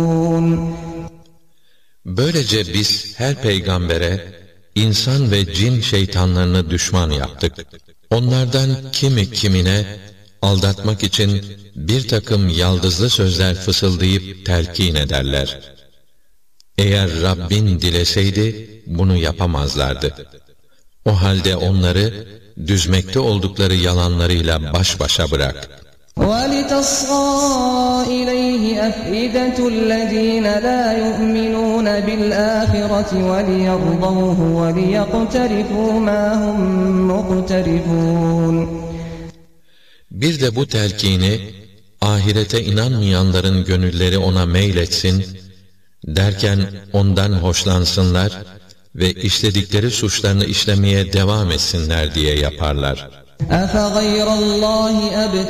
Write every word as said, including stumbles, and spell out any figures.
Böylece biz her peygambere insan ve cin şeytanlarını düşman yaptık. Onlardan kimi kimine aldatmak için bir takım yaldızlı sözler fısıldayıp telkin ederler. Eğer Rabbin dileseydi bunu yapamazlardı. O halde onları düzmekte oldukları yalanlarıyla baş başa bırak. وَلِتَصْغَى إِلَيْهِ أَفْئِدَةُ الَّذِينَ لَا يُؤْمِنُونَ بِالْآخِرَةِ وَلِيَرْضَوْهُ وَلِيَقْتَرِفُوا مَا هُمْ مُقْتَرِفُونَ. Bir de bu telkini ahirete inanmayanların gönülleri ona meyletsin derken ondan hoşlansınlar ve işledikleri suçlarını işlemeye devam etsinler diye yaparlar.